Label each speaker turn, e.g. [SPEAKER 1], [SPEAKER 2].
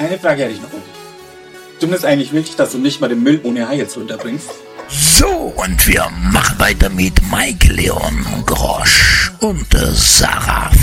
[SPEAKER 1] eine Frage hätte ich noch. Stimmt es eigentlich wirklich, dass du nicht mal den Müll ohne Hai jetzt runterbringst?
[SPEAKER 2] So, und wir machen weiter mit Mike Leon Grosch und Sarah